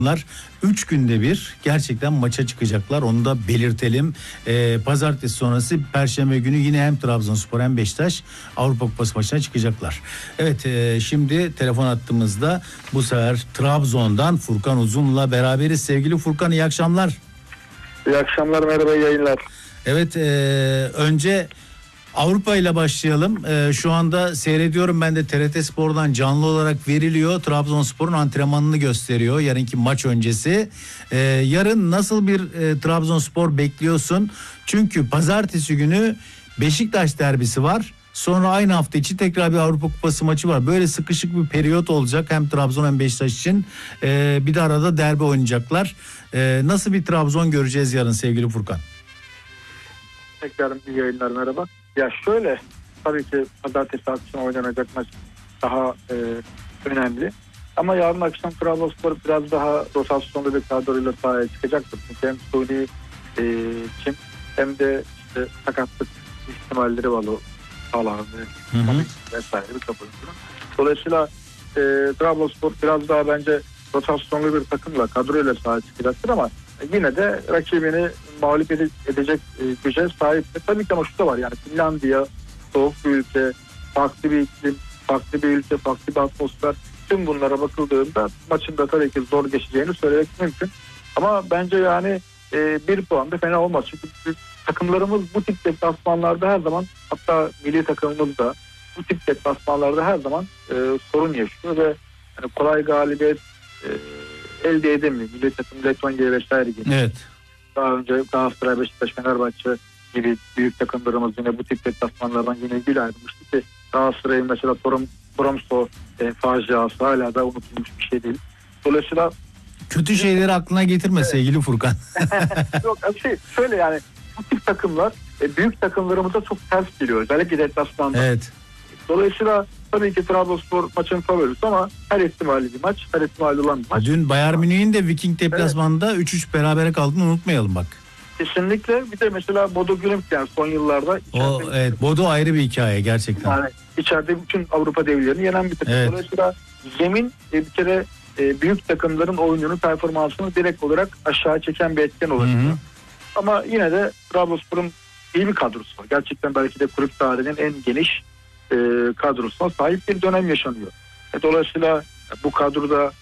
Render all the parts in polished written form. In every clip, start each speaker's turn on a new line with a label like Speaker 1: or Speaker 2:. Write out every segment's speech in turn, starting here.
Speaker 1: Bunlar 3 günde bir gerçekten maça çıkacaklar. Onu da belirtelim. Pazartesi sonrası Perşembe günü yine hem Trabzonspor hem Beşiktaş Avrupa Kupası maçına çıkacaklar. Evet, şimdi telefon attığımızda bu sefer Trabzon'dan Furkan Uzun'la beraberiz. Sevgili Furkan, iyi akşamlar.
Speaker 2: İyi akşamlar, merhaba, yayınlar.
Speaker 1: Evet, önce Avrupa ile başlayalım. Şu anda seyrediyorum ben de, TRT Spor'dan canlı olarak veriliyor. Trabzonspor'un antrenmanını gösteriyor yarınki maç öncesi. Yarın nasıl bir Trabzonspor bekliyorsun? Çünkü pazartesi günü Beşiktaş derbisi var. Sonra aynı hafta içi tekrar bir Avrupa Kupası maçı var. Böyle sıkışık bir periyot olacak hem Trabzon hem Beşiktaş için. Bir de arada derbi oynayacaklar. Nasıl bir Trabzon göreceğiz yarın sevgili Furkan?
Speaker 2: Tekrar iyi yayınlar, merhaba. Ya şöyle, tabii ki pazartesi akşam oynanacak maç daha önemli. Ama yarın akşam Trabzonspor biraz daha rotasyonlu bir kadroyla sahaya çıkacaktır. Çünkü hem Suni kim hem de işte sakatlık ihtimalleri var o sağlarında vesaire bir top oyuncu. Dolayısıyla Trabzonspor biraz daha bence rotasyonlu bir takımla, kadroyla sahaya çıkacaktır ama yine de rakibini mağlup edecek güce sahip. Tabii ki ama şu da var, yani Finlandiya soğuk bir ülke, farklı bir iklim, farklı bir ülke, farklı bir atmosfer. Tüm bunlara bakıldığında maçın da tabii ki zor geçeceğini söylemek mümkün. Ama bence yani bir puan da fena olmaz. Çünkü takımlarımız bu tip deplasmanlarda her zaman, hatta milli takımımız da bu tip deplasmanlarda her zaman sorun yaşıyor ve yani kolay galibiyet elde edemiyor. Milli takım Letonya vesaire gibi.
Speaker 1: Evet.
Speaker 2: Daha önce Galatasaray, Beşiktaş, Fenerbahçe gibi büyük takımlarımız yine bu tip deplasmanlardan yine gül ayrılmıştı ki Galatasaray'ın mesela Tromsø faciası hala da unutulmuş bir şey değil. Dolayısıyla
Speaker 1: kötü şeyleri aklına getirme sevgili Furkan.
Speaker 2: Yok, şöyle yani bu tip takımlar büyük takımlarımıza çok ters geliyor. Özellikle deplasmanda.
Speaker 1: Evet.
Speaker 2: Dolayısıyla tabii ki Trabzonspor maçın favorisi ama her ihtimali bir maç, her ihtimali olan bir maç.
Speaker 1: Dün Bayern Münih'in de Viking deplasmanında 3-3 berabere kaldığını unutmayalım bak.
Speaker 2: Kesinlikle. Bir de mesela Bodo Glimt, yani son yıllarda.
Speaker 1: Evet, Bodo ayrı bir hikaye gerçekten.
Speaker 2: Yani içeride bütün Avrupa devlerini yenen bir takım. Evet. Dolayısıyla zemin bir kere büyük takımların oyununu, performansını direkt olarak aşağı çeken bir etken olabilir. Ama yine de Trabzonspor'un iyi bir kadrosu var. Gerçekten belki de kulüp tarihinin en geniş kadrosuna sahip bir dönem yaşanıyor. Dolayısıyla bu kadroda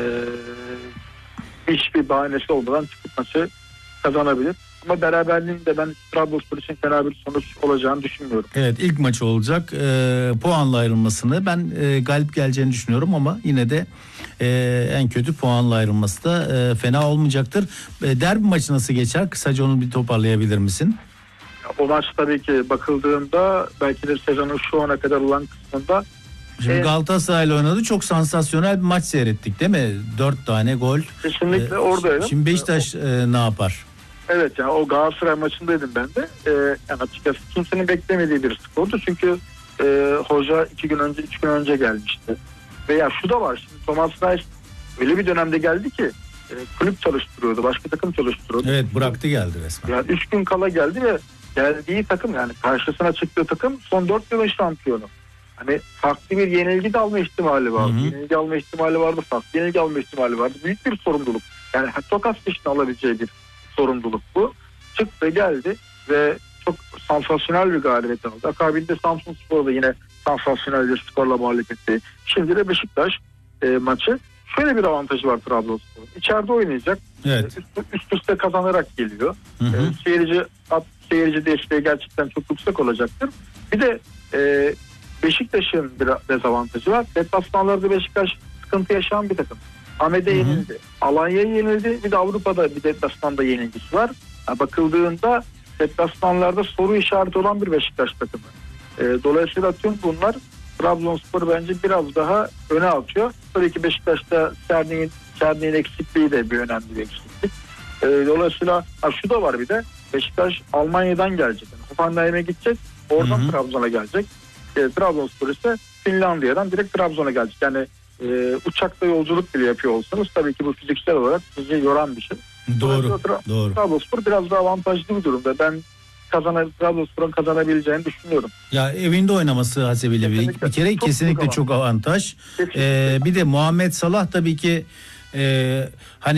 Speaker 2: hiçbir bahanesi olmadan çıkıp maçı kazanabilir. Ama beraberliğin de ben Trabzonspor için fena bir sonuç olacağını düşünmüyorum.
Speaker 1: Evet, ilk maçı olacak. Puanla ayrılmasını ben galip geleceğini düşünüyorum ama yine de en kötü puanla ayrılması da fena olmayacaktır. Derbi maçı nasıl geçer? Kısaca onu bir toparlayabilir misin?
Speaker 2: O maç tabii ki bakıldığında belki de sezonun şu ana kadar olan kısmında.
Speaker 1: Şimdi Galatasaray'la oynadı. Çok sansasyonel bir maç seyrettik değil mi? 4 tane gol.
Speaker 2: Kesinlikle oradaydım.
Speaker 1: Şimdi Beşiktaş ne yapar?
Speaker 2: Evet, yani o Galatasaray maçındaydım ben de. Yani açıkçası kimsenin beklemediği bir skordu. Çünkü hoca 3 gün önce gelmişti. Veya şu da var, şimdi Thomas Reis öyle bir dönemde geldi ki kulüp çalıştırıyordu, başka takım çalıştırıyordu.
Speaker 1: Evet, bıraktı geldi resmen.
Speaker 2: Yani 3 gün kala geldi ve geldiği takım, yani karşısına çıktığı takım son 4 yılın şampiyonu. Hani farklı bir yenilgi de alma ihtimali vardı. Yenilgi alma ihtimali vardı, farklı yenilgi alma ihtimali vardı. Büyük bir sorumluluk. Yani Tokas dışında alabileceği bir sorumluluk bu. Çıktı geldi ve çok sansasyonel bir galibiyet aldı. Akabinde Samsunspor da yine sansasyonel bir skorla mağlup etti. Şimdi de Beşiktaş maçı. Şöyle bir avantajı var Trabzonspor'un. İçeride oynayacak.
Speaker 1: Evet.
Speaker 2: Üst üste kazanarak geliyor. Seyirci desteği gerçekten çok yüksek olacaktır. Bir de Beşiktaş'ın bir dezavantajı var. Deplasmanlarda Beşiktaş sıkıntı yaşayan bir takım. Ahmet'e yenildi. Alanya'ya yenildi. Bir de Avrupa'da bir deplasmanda yenilgisi var. Bakıldığında deplasmanlarda soru işareti olan bir Beşiktaş takımı. Dolayısıyla tüm bunlar Trabzonspor bence biraz daha öne atıyor. Tabii ki Beşiktaş'ta Serni'nin eksikliği de bir önemli bir eksiklik. Dolayısıyla şu da var, bir de Beşiktaş Almanya'dan gelecek. Yani Hoffenheim'e gidecek. Oradan Trabzon'a gelecek. Trabzonspor ise Finlandiya'dan direkt Trabzon'a gelecek. Yani uçakta yolculuk bile yapıyor olsanız tabii ki bu fiziksel olarak sizi yoran bir şey.
Speaker 1: Doğru.
Speaker 2: Trabzonspor biraz daha avantajlı bir durumda. Ben Trabzonspor'un kazanabileceğini düşünüyorum.
Speaker 1: Ya evinde oynaması hasebiyle bir kere kesinlikle çok avantaj. Bir de Muhammed Salah tabii ki hani